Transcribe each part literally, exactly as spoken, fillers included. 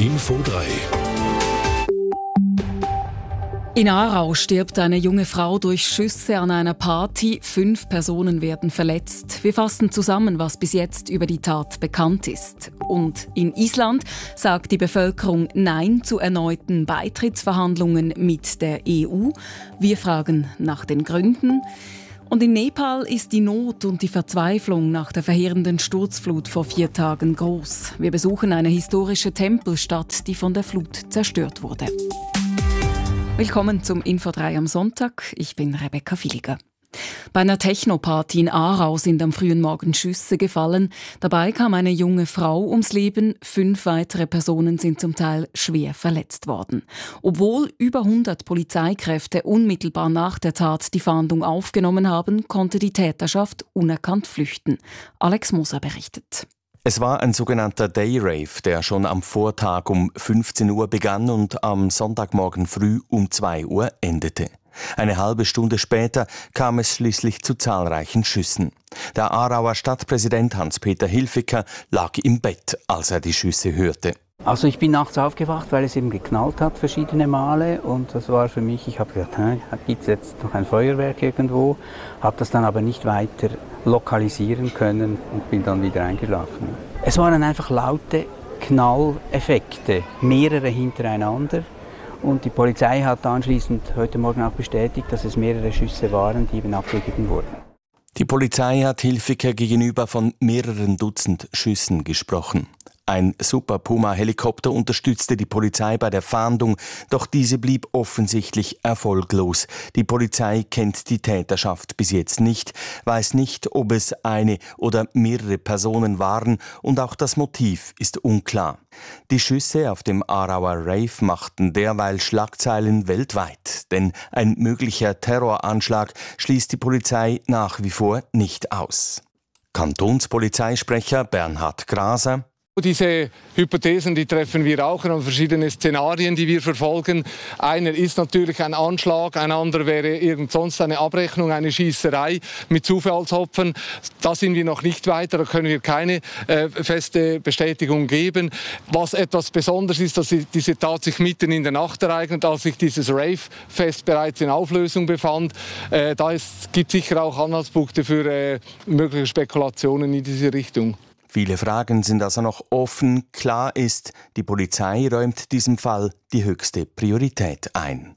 Info drei. In Aarau stirbt eine junge Frau durch Schüsse an einer Party. Fünf Personen werden verletzt. Wir fassen zusammen, was bis jetzt über die Tat bekannt ist. Und in Island sagt die Bevölkerung Nein zu erneuten Beitrittsverhandlungen mit der E U. Wir fragen nach den Gründen. Und in Nepal ist die Not und die Verzweiflung nach der verheerenden Sturzflut vor vier Tagen groß. Wir besuchen eine historische Tempelstadt, die von der Flut zerstört wurde. Willkommen zum Info drei am Sonntag. Ich bin Rebecca Villiger. Bei einer Techno-Party in Aarau sind am frühen Morgen Schüsse gefallen. Dabei kam eine junge Frau ums Leben. Fünf weitere Personen sind zum Teil schwer verletzt worden. Obwohl über hundert Polizeikräfte unmittelbar nach der Tat die Fahndung aufgenommen haben, konnte die Täterschaft unerkannt flüchten. Alex Moser berichtet. Es war ein sogenannter Day-Rave, der schon am Vortag um fünfzehn Uhr begann und am Sonntagmorgen früh um zwei Uhr endete. Eine halbe Stunde später kam es schließlich zu zahlreichen Schüssen. Der Aarauer Stadtpräsident Hans-Peter Hilfiker lag im Bett, als er die Schüsse hörte. Also ich bin nachts aufgewacht, weil es eben geknallt hat, verschiedene Male. Und das war für mich, ich habe gedacht, gibt es jetzt noch ein Feuerwerk irgendwo? Habe das dann aber nicht weiter lokalisieren können und bin dann wieder eingeschlafen. Es waren einfach laute Knalleffekte, mehrere hintereinander. Und die Polizei hat anschließend heute Morgen auch bestätigt, dass es mehrere Schüsse waren, die eben abgegeben wurden. Die Polizei hat Hilfiker gegenüber von mehreren Dutzend Schüssen gesprochen. Ein Super Puma-Helikopter unterstützte die Polizei bei der Fahndung, doch diese blieb offensichtlich erfolglos. Die Polizei kennt die Täterschaft bis jetzt nicht, weiß nicht, ob es eine oder mehrere Personen waren und auch das Motiv ist unklar. Die Schüsse auf dem Aarauer Rave machten derweil Schlagzeilen weltweit, denn ein möglicher Terroranschlag schließt die Polizei nach wie vor nicht aus. Kantonspolizeisprecher Bernhard Graser: Diese Hypothesen, die treffen wir auch an verschiedene Szenarien, die wir verfolgen. Einer ist natürlich ein Anschlag, ein anderer wäre irgend sonst eine Abrechnung, eine Schießerei mit Zufallsopfern. Da sind wir noch nicht weiter, da können wir keine äh, feste Bestätigung geben. Was etwas Besonderes ist, dass diese Tat sich mitten in der Nacht ereignet, als sich dieses Rave-Fest bereits in Auflösung befand. Äh, da gibt es sicher auch Anhaltspunkte für äh, mögliche Spekulationen in diese Richtung. Viele Fragen sind also noch offen. Klar ist, die Polizei räumt diesem Fall die höchste Priorität ein.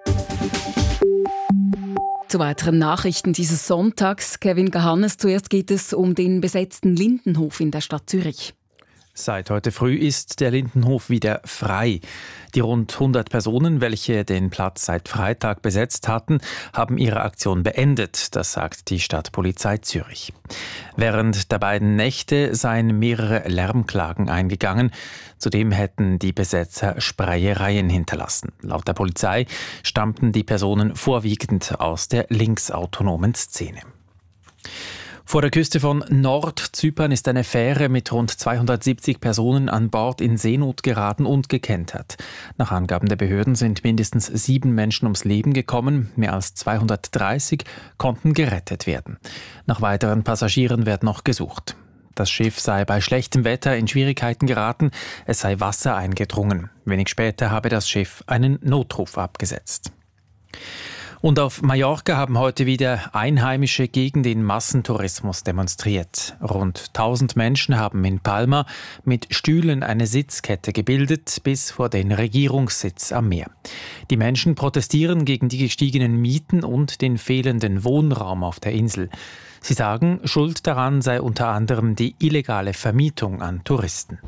Zu weiteren Nachrichten dieses Sonntags. Kevin Gahannes, zuerst geht es um den besetzten Lindenhof in der Stadt Zürich. Seit heute früh ist der Lindenhof wieder frei. Die rund hundert Personen, welche den Platz seit Freitag besetzt hatten, haben ihre Aktion beendet, das sagt die Stadtpolizei Zürich. Während der beiden Nächte seien mehrere Lärmklagen eingegangen. Zudem hätten die Besetzer Sprayereien hinterlassen. Laut der Polizei stammten die Personen vorwiegend aus der linksautonomen Szene. Vor der Küste von Nordzypern ist eine Fähre mit rund zweihundertsiebzig Personen an Bord in Seenot geraten und gekentert. Nach Angaben der Behörden sind mindestens sieben Menschen ums Leben gekommen. Mehr als zweihundertdreißig konnten gerettet werden. Nach weiteren Passagieren wird noch gesucht. Das Schiff sei bei schlechtem Wetter in Schwierigkeiten geraten. Es sei Wasser eingedrungen. Wenig später habe das Schiff einen Notruf abgesetzt. Und auf Mallorca haben heute wieder Einheimische gegen den Massentourismus demonstriert. Rund tausend Menschen haben in Palma mit Stühlen eine Sitzkette gebildet bis vor den Regierungssitz am Meer. Die Menschen protestieren gegen die gestiegenen Mieten und den fehlenden Wohnraum auf der Insel. Sie sagen, Schuld daran sei unter anderem die illegale Vermietung an Touristen.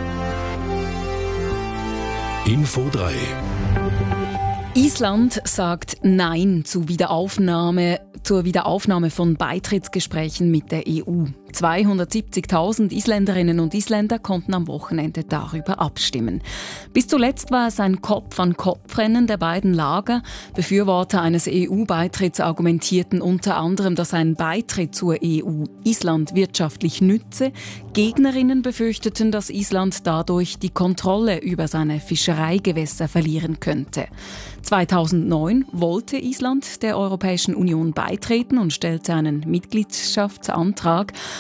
Info drei. Island sagt Nein zur Wiederaufnahme, zur Wiederaufnahme von Beitrittsgesprächen mit der E U. zweihundertsiebzigtausend Isländerinnen und Isländer konnten am Wochenende darüber abstimmen. Bis zuletzt war es ein Kopf-an-Kopf-Rennen der beiden Lager. Befürworter eines E U-Beitritts argumentierten unter anderem, dass ein Beitritt zur E U Island wirtschaftlich nütze. Gegnerinnen befürchteten, dass Island dadurch die Kontrolle über seine Fischereigewässer verlieren könnte. zweitausendneun wollte Island der Europäischen Union beitreten und stellte einen Mitgliedschaftsantrag.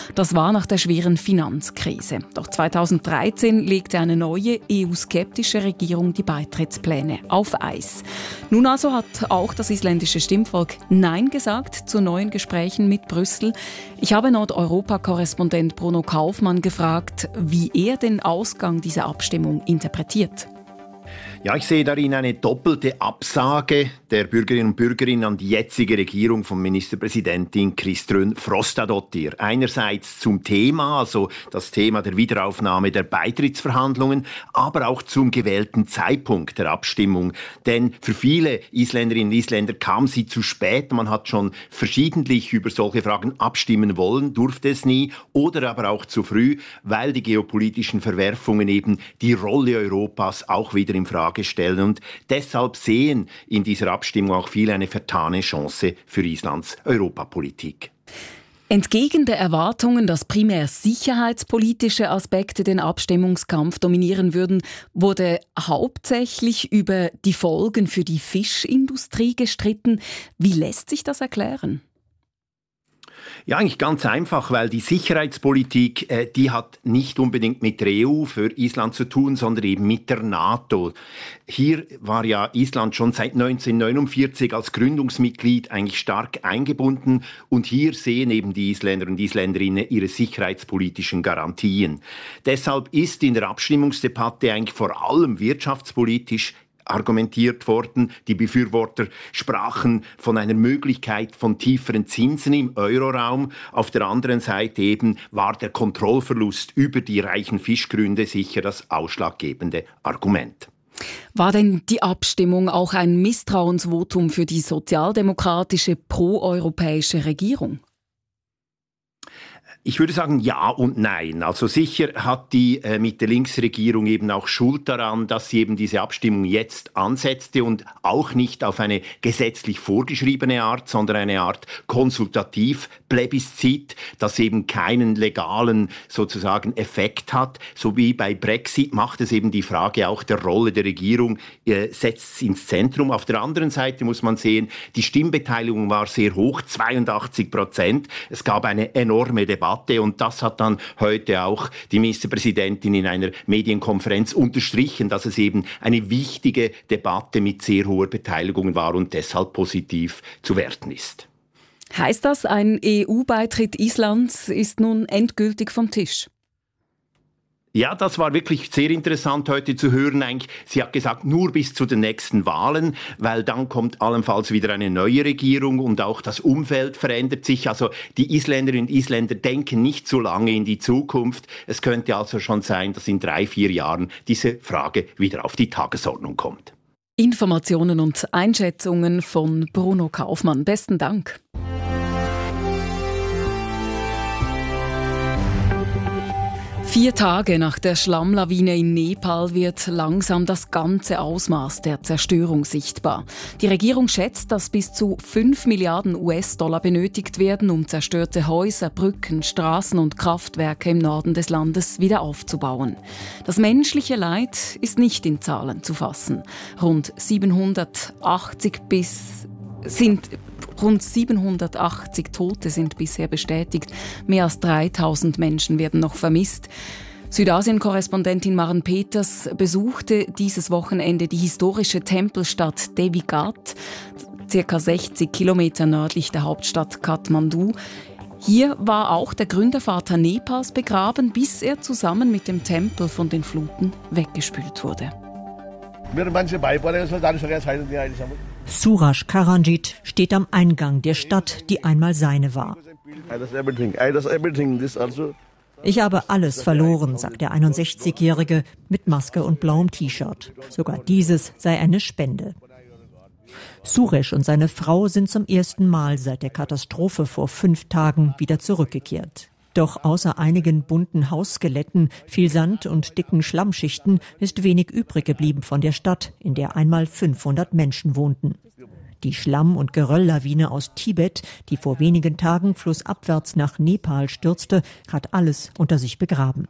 Das war nach der schweren Finanzkrise. Doch zweitausenddreizehn legte eine neue E U-skeptische Regierung die Beitrittspläne auf Eis. Nun also hat auch das isländische Stimmvolk Nein gesagt zu neuen Gesprächen mit Brüssel. Ich habe Nordeuropa-Korrespondent Bruno Kaufmann gefragt, wie er den Ausgang dieser Abstimmung interpretiert. Ja, ich sehe darin eine doppelte Absage der Bürgerinnen und Bürger an die jetzige Regierung von Ministerpräsidentin Kristrún Frostadóttir. Einerseits zum Thema, also das Thema der Wiederaufnahme der Beitrittsverhandlungen, aber auch zum gewählten Zeitpunkt der Abstimmung. Denn für viele Isländerinnen und Isländer kam sie zu spät. Man hat schon verschiedentlich über solche Fragen abstimmen wollen, durfte es nie, oder aber auch zu früh, weil die geopolitischen Verwerfungen eben die Rolle Europas auch wieder in Frage stellen. Und deshalb sehen in dieser Abstimmung auch viele eine vertane Chance für Islands Europapolitik. Entgegen der Erwartungen, dass primär sicherheitspolitische Aspekte den Abstimmungskampf dominieren würden, wurde hauptsächlich über die Folgen für die Fischindustrie gestritten. Wie lässt sich das erklären? Ja, eigentlich ganz einfach, weil die Sicherheitspolitik, äh, die hat nicht unbedingt mit der E U für Island zu tun, sondern eben mit der NATO. Hier war ja Island schon seit neunzehnhundertneunundvierzig als Gründungsmitglied eigentlich stark eingebunden und hier sehen eben die Isländer und Isländerinnen ihre sicherheitspolitischen Garantien. Deshalb ist in der Abstimmungsdebatte eigentlich vor allem wirtschaftspolitisch argumentiert worden. Die Befürworter sprachen von einer Möglichkeit von tieferen Zinsen im Euroraum. Auf der anderen Seite eben war der Kontrollverlust über die reichen Fischgründe sicher das ausschlaggebende Argument. War denn die Abstimmung auch ein Misstrauensvotum für die sozialdemokratische proeuropäische Regierung? Ich würde sagen ja und nein. Also sicher hat die äh, Mitte-Links-Regierung eben auch Schuld daran, dass sie eben diese Abstimmung jetzt ansetzte und auch nicht auf eine gesetzlich vorgeschriebene Art, sondern eine Art Konsultativ-Plebiszit, das eben keinen legalen sozusagen Effekt hat. So wie bei Brexit macht es eben die Frage auch der Rolle der Regierung, äh, setzt ins Zentrum. Auf der anderen Seite muss man sehen, die Stimmbeteiligung war sehr hoch, zweiundachtzig Prozent. Es gab eine enorme Debatte. Und das hat dann heute auch die Ministerpräsidentin in einer Medienkonferenz unterstrichen, dass es eben eine wichtige Debatte mit sehr hoher Beteiligung war und deshalb positiv zu werten ist. Heißt das, ein E U-Beitritt Islands ist nun endgültig vom Tisch? Ja, das war wirklich sehr interessant heute zu hören. Eigentlich, sie hat gesagt, nur bis zu den nächsten Wahlen, weil dann kommt allenfalls wieder eine neue Regierung und auch das Umfeld verändert sich. Also die Isländerinnen und Isländer denken nicht so lange in die Zukunft. Es könnte also schon sein, dass in drei, vier Jahren diese Frage wieder auf die Tagesordnung kommt. Informationen und Einschätzungen von Bruno Kaufmann. Besten Dank. Vier Tage nach der Schlammlawine in Nepal wird langsam das ganze Ausmaß der Zerstörung sichtbar. Die Regierung schätzt, dass bis zu fünf Milliarden U S-Dollar benötigt werden, um zerstörte Häuser, Brücken, Straßen und Kraftwerke im Norden des Landes wieder aufzubauen. Das menschliche Leid ist nicht in Zahlen zu fassen. Rund siebenhundertachtzig bis sind Rund siebenhundertachtzig Tote sind bisher bestätigt. Mehr als dreitausend Menschen werden noch vermisst. Südasien-Korrespondentin Maren Peters besuchte dieses Wochenende die historische Tempelstadt Devi Ghat, circa sechzig Kilometer nördlich der Hauptstadt Kathmandu. Hier war auch der Gründervater Nepals begraben, bis er zusammen mit dem Tempel von den Fluten weggespült wurde. Suraj Karanjit steht am Eingang der Stadt, die einmal seine war. Ich habe alles verloren, sagt der einundsechzigjährige mit Maske und blauem T-Shirt. Sogar dieses sei eine Spende. Suresh und seine Frau sind zum ersten Mal seit der Katastrophe vor fünf Tagen wieder zurückgekehrt. Doch außer einigen bunten Hausskeletten, viel Sand und dicken Schlammschichten ist wenig übrig geblieben von der Stadt, in der einmal fünfhundert Menschen wohnten. Die Schlamm- und Gerölllawine aus Tibet, die vor wenigen Tagen flussabwärts nach Nepal stürzte, hat alles unter sich begraben.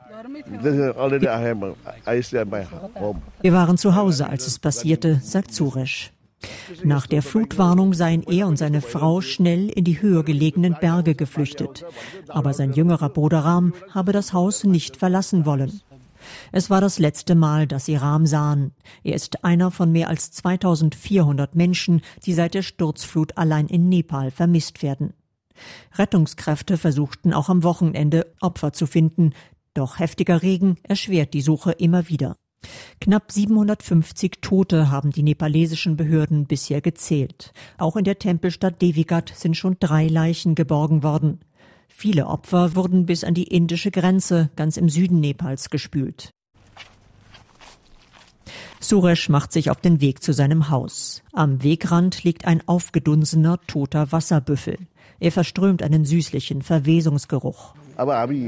Wir waren zu Hause, als es passierte, sagt Suresh. Nach der Flutwarnung seien er und seine Frau schnell in die höher gelegenen Berge geflüchtet. Aber sein jüngerer Bruder Ram habe das Haus nicht verlassen wollen. Es war das letzte Mal, dass sie Ram sahen. Er ist einer von mehr als zweitausendvierhundert Menschen, die seit der Sturzflut allein in Nepal vermisst werden. Rettungskräfte versuchten auch am Wochenende Opfer zu finden, doch heftiger Regen erschwert die Suche immer wieder. Knapp siebenhundertfünfzig Tote haben die nepalesischen Behörden bisher gezählt. Auch in der Tempelstadt Devigat sind schon drei Leichen geborgen worden. Viele Opfer wurden bis an die indische Grenze, ganz im Süden Nepals, gespült. Suresh macht sich auf den Weg zu seinem Haus. Am Wegrand liegt ein aufgedunsener, toter Wasserbüffel. Er verströmt einen süßlichen Verwesungsgeruch. Er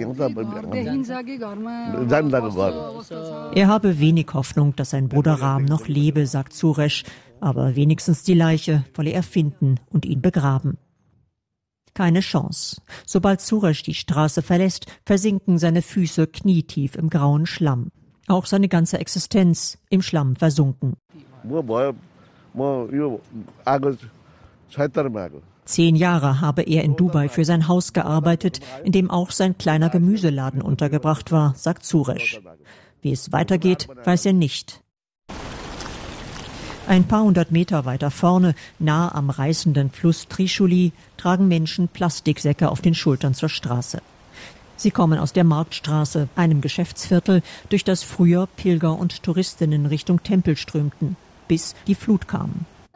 habe wenig Hoffnung, dass sein Bruder Ram noch lebe, sagt Suresh, aber wenigstens die Leiche wolle er finden und ihn begraben. Keine Chance. Sobald Suresh die Straße verlässt, versinken seine Füße knietief im grauen Schlamm. Auch seine ganze Existenz im Schlamm versunken. Zehn Jahre habe er in Dubai für sein Haus gearbeitet, in dem auch sein kleiner Gemüseladen untergebracht war, sagt Suresh. Wie es weitergeht, weiß er nicht. Ein paar hundert Meter weiter vorne, nah am reißenden Fluss Trishuli, tragen Menschen Plastiksäcke auf den Schultern zur Straße. Sie kommen aus der Marktstraße, einem Geschäftsviertel, durch das früher Pilger und Touristinnen Richtung Tempel strömten, bis die Flut kam.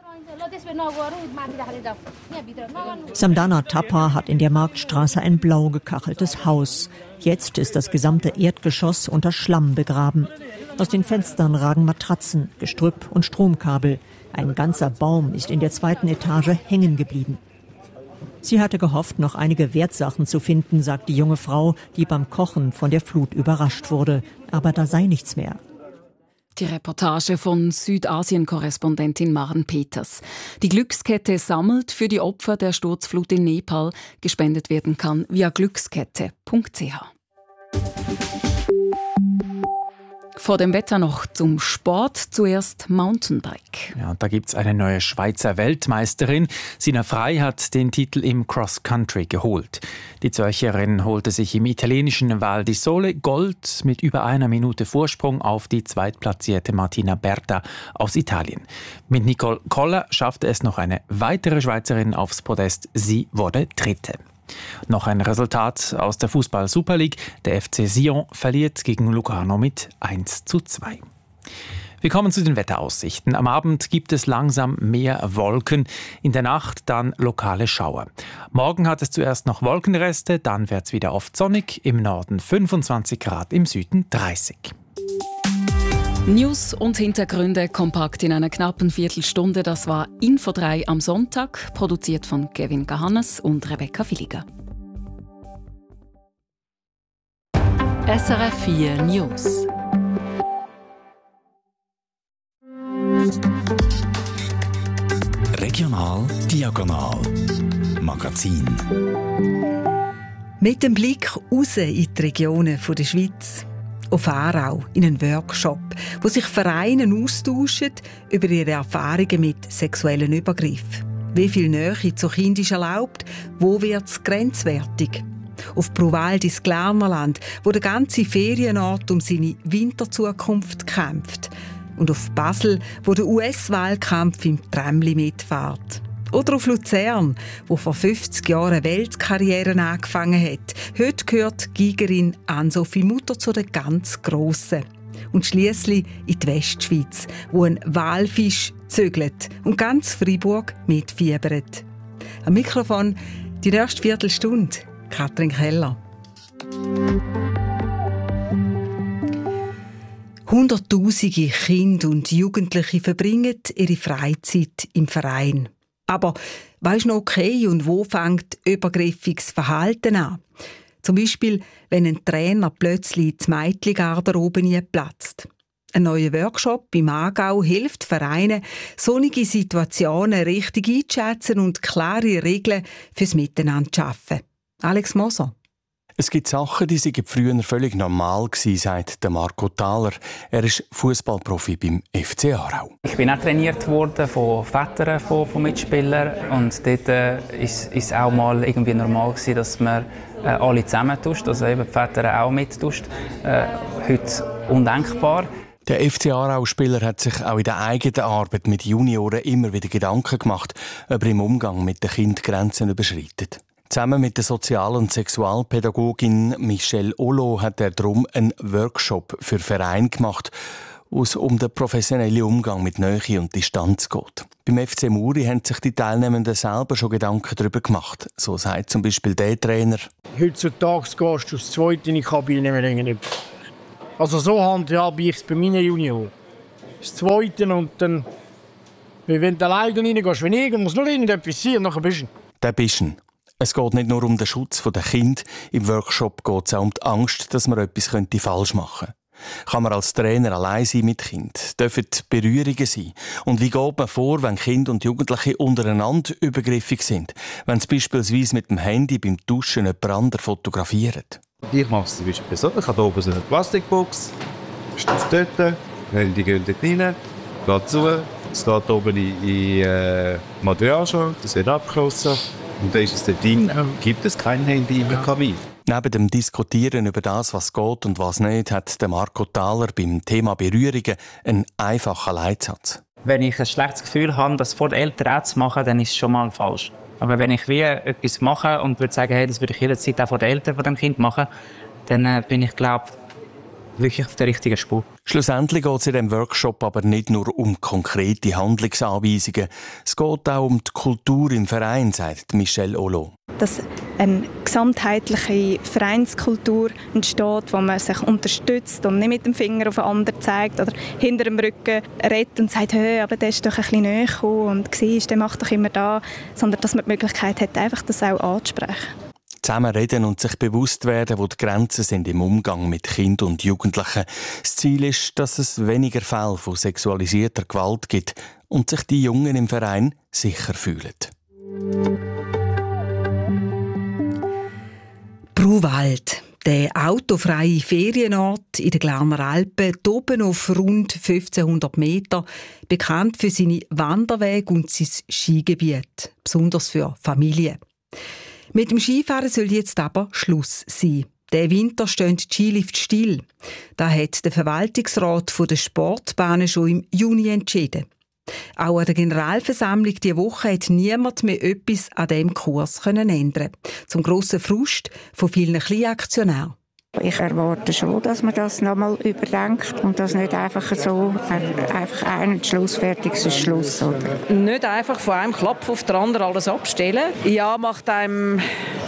Samdana Thapa hat in der Marktstraße ein blau gekacheltes Haus. Jetzt ist das gesamte Erdgeschoss unter Schlamm begraben. Aus den Fenstern ragen Matratzen, Gestrüpp und Stromkabel. Ein ganzer Baum ist in der zweiten Etage hängen geblieben. Sie hatte gehofft, noch einige Wertsachen zu finden, sagt die junge Frau, die beim Kochen von der Flut überrascht wurde. Aber da sei nichts mehr. Die Reportage von Südasien-Korrespondentin Maren Peters. Die Glückskette sammelt für die Opfer der Sturzflut in Nepal. Gespendet werden kann via glückskette punkt c h. Vor dem Wetter noch zum Sport. Zuerst Mountainbike. Ja, und da gibt es eine neue Schweizer Weltmeisterin. Sina Frey hat den Titel im Cross Country geholt. Die Zürcherin holte sich im italienischen Val di Sole Gold mit über einer Minute Vorsprung auf die zweitplatzierte Martina Berta aus Italien. Mit Nicole Koller schaffte es noch eine weitere Schweizerin aufs Podest. Sie wurde Dritte. Noch ein Resultat aus der Fußball-Super League. Der F C Sion verliert gegen Lugano mit eins zu zwei. Wir kommen zu den Wetteraussichten. Am Abend gibt es langsam mehr Wolken, in der Nacht dann lokale Schauer. Morgen hat es zuerst noch Wolkenreste, dann wird es wieder oft sonnig, im Norden fünfundzwanzig Grad, im Süden dreißig. News und Hintergründe kompakt in einer knappen Viertelstunde. Das war Info drei am Sonntag, produziert von Kevin Gahannes und Rebecca Villiger. S R F vier News. Regional Diagonal Magazin. Mit dem Blick raus in die Regionen der Schweiz. Auf Aarau in einen Workshop, wo sich Vereine austauschen über ihre Erfahrungen mit sexuellen Übergriffen. Wie viel Nähe zu Kind ist erlaubt? Wo wird es grenzwertig? Auf Bruwald ins Glarnerland, wo der ganze Ferienort um seine Winterzukunft kämpft. Und auf Basel, wo der U S-Wahlkampf im Tramli mitfährt. Oder auf Luzern, wo vor fünfzig Jahren eine Weltkarriere angefangen hat. Heute gehört die Gigerin Ann-Sophie Mutter zu den ganz Grossen. Und schliesslich in die Westschweiz, wo ein Walfisch zögelt und ganz Freiburg mitfiebert. Am Mikrofon die nächste Viertelstunde, Katrin Keller. Hunderttausende Kinder und Jugendliche verbringen ihre Freizeit im Verein. Aber was ist noch okay und wo fängt übergriffiges Verhalten an? Zum Beispiel, wenn ein Trainer plötzlich das Mädchengarderobe platzt. Ein neuer Workshop im Aargau hilft Vereinen, solche Situationen richtig einzuschätzen und klare Regeln fürs Miteinander zu schaffen. Alex Moser. Es gibt Sachen, die sind früher völlig normal gewesen, sagt Marco Thaler. Er ist Fußballprofi beim F C Aarau. Ich bin auch trainiert worden von Vätern von, von Mitspielern und dort äh, ist es auch mal irgendwie normal gewesen, dass man äh, alle zusammentust, also eben die Väter auch mittust. Äh, heute undenkbar. Der F C Aarau-Spieler hat sich auch in der eigenen Arbeit mit Junioren immer wieder Gedanken gemacht, ob er im Umgang mit den Kindern Grenzen überschreitet. Zusammen mit der Sozial- und Sexualpädagogin Michelle Olo hat er darum einen Workshop für Vereine gemacht, wo es um den professionellen Umgang mit Nähe und Distanz geht. Beim F C Muri haben sich die Teilnehmenden selber schon Gedanken darüber gemacht. So sagt zum Beispiel der Trainer. Heutzutage gehst du aus zweite in die Kabine nicht. Also so handhabe ich es bei meinen Junioren. Das Zweite und dann, wenn du alleine reingehst, wenn irgend muss nur irgendetwas sein, dann bist du. Der bist du. Es geht nicht nur um den Schutz der Kinder. Im Workshop geht es auch um die Angst, dass man etwas falsch machen könnte. Kann man als Trainer allein sein mit Kind? Dürfen Berührungen sein? Und wie geht man vor, wenn Kinder und Jugendliche untereinander übergriffig sind? Wenn sie beispielsweise mit dem Handy beim Duschen jemand anderen fotografieren? Ich mache es zum Beispiel so. Ich habe hier oben so eine Plastikbox. Steht dort. Handy geht dort rein. Geht zu. Es steht oben in, in äh, Material. Das wird abgeschlossen. Und dann ist es dort drin. Gibt es kein Handy in der Kabine. Neben dem Diskutieren über das, was geht und was nicht, hat der Marco Thaler beim Thema Berührungen einen einfachen Leitsatz. Wenn ich ein schlechtes Gefühl habe, das vor den Eltern auch zu machen, dann ist es schon mal falsch. Aber wenn ich wie etwas mache und würde sagen, hey, das würde ich jederzeit auch vor den Eltern von dem Kind machen, dann äh, bin ich, glaube ich, wirklich auf der richtigen Spur. Schlussendlich geht es in diesem Workshop aber nicht nur um konkrete Handlungsanweisungen. Es geht auch um die Kultur im Verein, sagt Michelle Olo. Dass eine gesamtheitliche Vereinskultur entsteht, wo man sich unterstützt und nicht mit dem Finger auf den anderen zeigt oder hinter dem Rücken redet und sagt, hey, aber der ist doch ein bisschen näher gekommen und siehst, der macht doch immer da, sondern dass man die Möglichkeit hat, einfach das auch anzusprechen. Zusammen reden und sich bewusst werden, wo die Grenzen sind im Umgang mit Kindern und Jugendlichen. Das Ziel ist, dass es weniger Fälle von sexualisierter Gewalt gibt und sich die Jungen im Verein sicher fühlen. Bruwald, der autofreie Ferienort in den Glarner Alpen, oben auf rund fünfzehnhundert Meter, bekannt für seine Wanderwege und sein Skigebiet, besonders für Familien. Mit dem Skifahren soll jetzt aber Schluss sein. Der Winter stehen die Skilifte still. Das hat der Verwaltungsrat der Sportbahnen schon im Juni entschieden. Auch an der Generalversammlung diese Woche hat niemand mehr etwas an diesem Kurs ändern. Zum grossen Frust von vielen Kleinaktionären. Ich erwarte schon, dass man das nochmal überdenkt und das nicht einfach so, einfach einen Schluss, fertig ist Schluss. Oder? Nicht einfach von einem Klapp auf den anderen alles abstellen. Ja, macht einem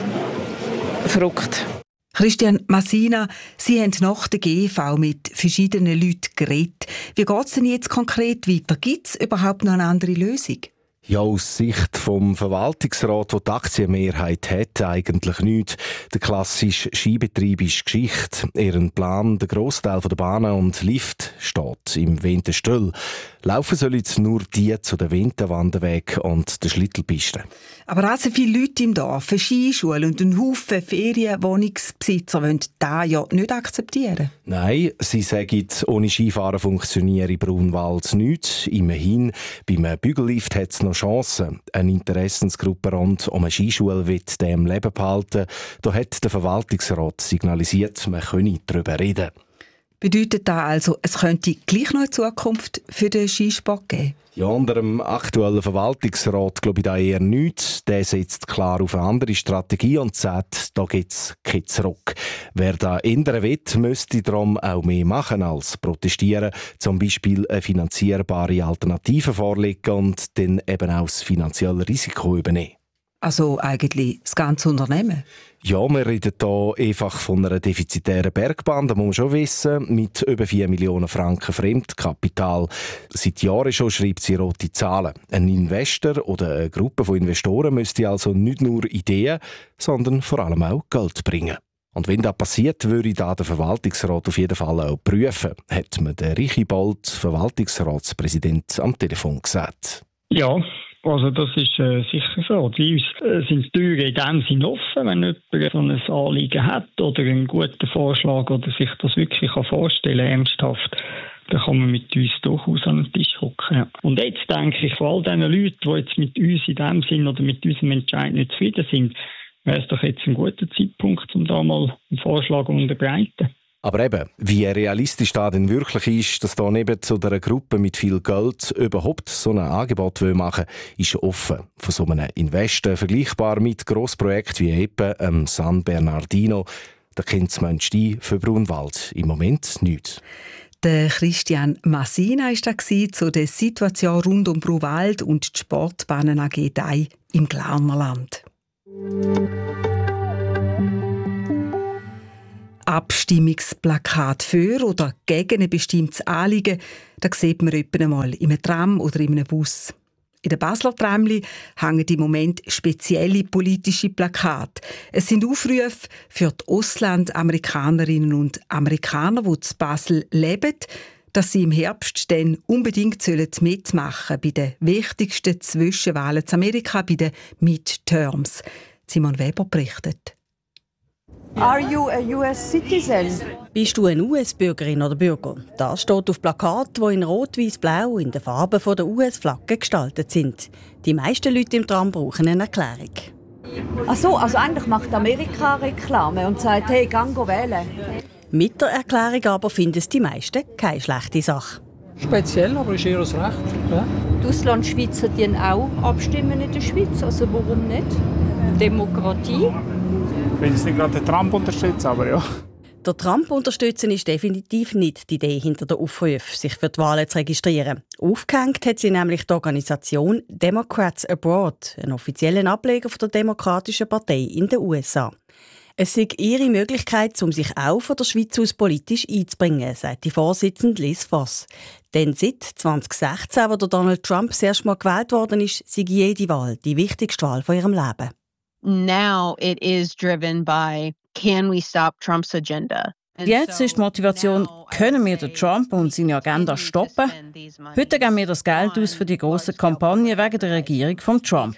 verrückt. Christian Massina, Sie haben nach der G V mit verschiedenen Leuten geredet. Wie geht es denn jetzt konkret weiter? Gibt es überhaupt noch eine andere Lösung? Ja, aus Sicht vom Verwaltungsrat, der die Aktienmehrheit hat, eigentlich nichts. Der klassische Skibetrieb ist Geschichte. Ihren Plan, der Grossteil der Bahnen und Lift, steht im Winter still. Laufen sollen jetzt nur die zu den Winterwanderwegen und den Schlittelpisten. Aber auch so viele Leute im Dorf, eine Skischule und ein Haufen Ferienwohnungsbesitzer wollen das ja nicht akzeptieren. Nein, sie sagen, ohne Skifahren funktioniere Brunwald nichts. Immerhin, beim Bügellift hat es noch Chancen. Eine Interessensgruppe rund um eine Skischule wird dem am Leben behalten. Da hat der Verwaltungsrat signalisiert, man könne darüber reden. Bedeutet das also, es könnte gleich noch eine Zukunft für den Skisport geben? Ja, unter dem aktuellen Verwaltungsrat glaube ich da eher nichts. Der setzt klar auf eine andere Strategie und sagt, da gibt es kein Zurück. Wer da ändern will, müsste darum auch mehr machen als protestieren. Zum Beispiel eine finanzierbare Alternative vorlegen und dann eben auch das finanzielle Risiko übernehmen. Also eigentlich das ganze Unternehmen? Ja, wir reden hier einfach von einer defizitären Bergbahn, das muss man schon wissen, mit über vier Millionen Franken Fremdkapital. Seit Jahren schon schreibt sie rote Zahlen. Ein Investor oder eine Gruppe von Investoren müsste also nicht nur Ideen, sondern vor allem auch Geld bringen. Und wenn das passiert, würde da der Verwaltungsrat auf jeden Fall auch prüfen, hat mir der Richie Bolt, Verwaltungsratspräsident, am Telefon gesagt. Ja, Also das ist äh, sicher so. Bei uns äh, sind die Türen in dem Sinn offen, wenn jemand so ein Anliegen hat oder einen guten Vorschlag oder sich das wirklich kann vorstellen ernsthaft, dann kann man mit uns durchaus an den Tisch hocken. Ja. Und jetzt denke ich, vor all diesen Leuten, die jetzt mit uns in dem Sinn oder mit unserem Entscheid nicht zufrieden sind, wäre es doch jetzt ein guter Zeitpunkt, um da mal einen Vorschlag zu unterbreiten. Aber eben, wie realistisch da denn wirklich ist, dass da neben zu einer Gruppe mit viel Geld überhaupt so ein Angebot machen will, ist offen. Von so einem Investor vergleichbar mit Grossprojekten wie eben ähm, San Bernardino, da kennt das Mönchstein für Brunwald im Moment nichts. Der Christian Massina war da zu der Situation rund um Brunwald und die Sportbahnen A G Dei im Glarnerland. Abstimmungsplakat für oder gegen ein bestimmtes Anliegen, das sieht man etwa einmal in einem Tram oder in einem Bus. In den Basler Tramli hängen im Moment spezielle politische Plakate. Es sind Aufrufe für die Auslandamerikanerinnen und Amerikaner, die in Basel leben, dass sie im Herbst dann unbedingt mitmachen sollen bei den wichtigsten Zwischenwahlen in Amerika, bei den Midterms. Simon Weber berichtet. Are you a U S citizen? Bist du eine U S-Bürgerin oder Bürger? Das steht auf Plakaten, die in Rot, Weiß, Blau in den Farben der U S-Flagge gestaltet sind. Die meisten Leute im Tram brauchen eine Erklärung. Ach so, also eigentlich macht Amerika Reklame und sagt, hey, gang wählen. Mit der Erklärung aber finden es die meisten keine schlechte Sache. Speziell, aber ist eher das Recht. Ja. Die Auslandschweizer die auch abstimmen in der Schweiz, also warum nicht? Demokratie. Ich will jetzt nicht gerade den Trump unterstützen, aber ja. Der Trump unterstützen ist definitiv nicht die Idee hinter der Aufruf, sich für die Wahlen zu registrieren. Aufgehängt hat sie nämlich die Organisation Democrats Abroad, einen offiziellen Ableger der Demokratischen Partei in den U S A. Es sei ihre Möglichkeit, um sich auch von der Schweiz aus politisch einzubringen, sagt die Vorsitzende Liz Voss. Denn seit zwanzig sechzehn, wo Donald Trump das erste Mal gewählt worden ist, sei jede Wahl die wichtigste Wahl von ihrem Leben. Now it is driven by, can we stop Trump's agenda? Jetzt ist die Motivation, können wir den Trump und seine Agenda stoppen? Heute geben wir das Geld aus für die grosse Kampagne wegen der Regierung von Trump.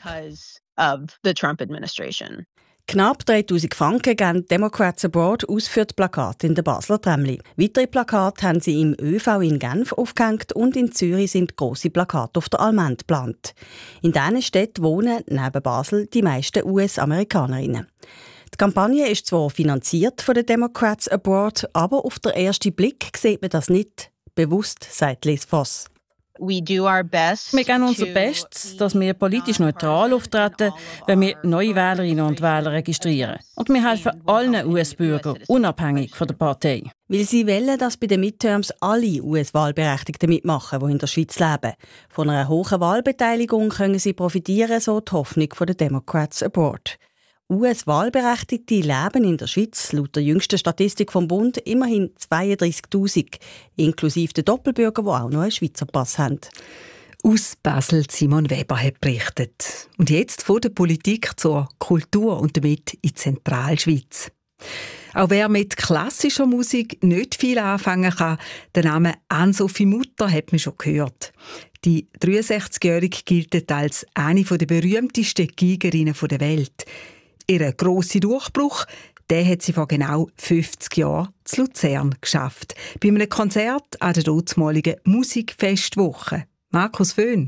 Knapp dreitausend Franken geben Democrats Abroad aus für die Plakate in der Basler Tramli. Weitere Plakate haben sie im ÖV in Genf aufgehängt und in Zürich sind grosse Plakate auf der Almend geplant. In diesen Städten wohnen neben Basel die meisten U S-Amerikanerinnen. Die Kampagne ist zwar finanziert von den Democrats Abroad, aber auf den ersten Blick sieht man das nicht. Bewusst, sagt Liz Voss. Wir geben unser Bestes, dass wir politisch neutral auftreten, wenn wir neue Wählerinnen und Wähler registrieren. Und wir helfen allen U S-Bürgern, unabhängig von der Partei. Weil sie wollen, dass bei den Midterms alle U S-Wahlberechtigten mitmachen, die in der Schweiz leben. Von einer hohen Wahlbeteiligung können sie profitieren, so die Hoffnung der Democrats Abroad. U S-Wahlberechtigte leben in der Schweiz laut der jüngsten Statistik vom Bund immerhin zweiunddreissigtausend, inklusive der Doppelbürger, die auch noch einen Schweizer Pass haben. Aus Basel Simon Weber hat berichtet. Und jetzt von der Politik zur Kultur und damit in die Zentralschweiz. Auch wer mit klassischer Musik nicht viel anfangen kann, den Namen Ann-Sophie Mutter hat man schon gehört. Die dreiundsechzigjährige gilt als eine der berühmtesten Geigerinnen der Welt. Ihr grosser Durchbruch, den hat sie vor genau fünfzig Jahren zu Luzern geschafft. Bei einem Konzert an der dortmaligen Musikfestwoche. Markus Föhn.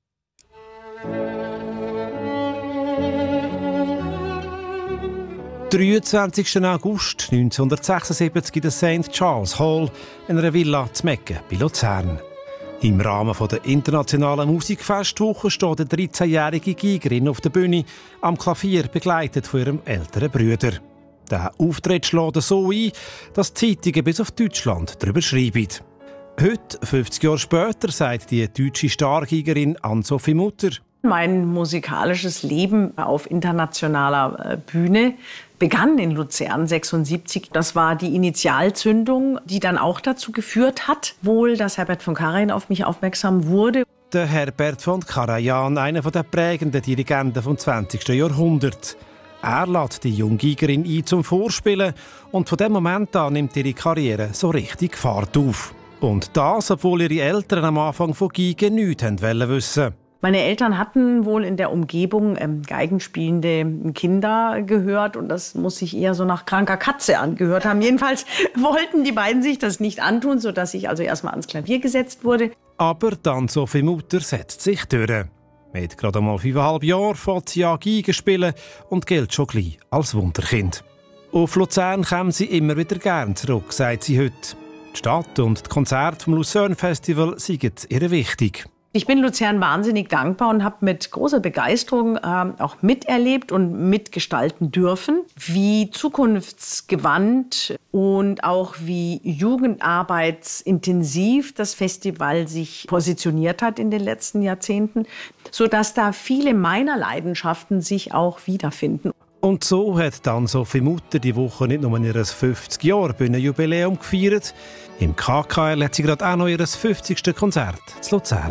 dreiundzwanzigsten August neunzehnhundertsechsundsiebzig in der Saint Charles Hall, in einer Villa zu Mecken bei Luzern. Im Rahmen der internationalen Musikfestwoche steht eine dreizehnjährige Geigerin auf der Bühne, am Klavier begleitet von ihrem älteren Bruder. Der Auftritt schlägt so ein, dass Zeitungen bis auf Deutschland darüber schreiben. Heute, fünfzig Jahre später, sagt die deutsche Stargeigerin Ann-Sophie Mutter: Mein musikalisches Leben auf internationaler Bühne begann in Luzern sechsundsiebzig. Das war die Initialzündung, die dann auch dazu geführt hat, wohl, dass Herbert von Karajan auf mich aufmerksam wurde. Der Herbert von Karajan, einer der prägenden Dirigenten des zwanzigsten Jahrhunderts. Er lädt die junge Geigerin ein zum Vorspielen und von dem Moment an nimmt ihre Karriere so richtig Fahrt auf. Und das, obwohl ihre Eltern am Anfang von Geigen nichts wissen wollten. Meine Eltern hatten wohl in der Umgebung ähm, geigenspielende Kinder gehört und das muss sich eher so nach kranker Katze angehört haben. Jedenfalls wollten die beiden sich das nicht antun, sodass ich also erstmal ans Klavier gesetzt wurde. Aber dann Sophie Mutter setzt sich durch. Mit gerade mal fünfeinhalb Jahren fängt sie an Geige spielen und gilt schon gleich als Wunderkind. Auf Luzern kommen sie immer wieder gern zurück, sagt sie heute. Die Stadt und die Konzerte vom Lucerne Festival sind ihr wichtig. Ich bin Luzern wahnsinnig dankbar und habe mit großer Begeisterung äh, auch miterlebt und mitgestalten dürfen, wie zukunftsgewandt und auch wie jugendarbeitsintensiv das Festival sich positioniert hat in den letzten Jahrzehnten, sodass da viele meiner Leidenschaften sich auch wiederfinden. Und so hat dann Sophie Mutter die Woche nicht nur ihr fünfzig Jahre Bühnenjubiläum gefeiert. Im K K L hat sie gerade auch noch ihr fünfzigste Konzert in Luzern.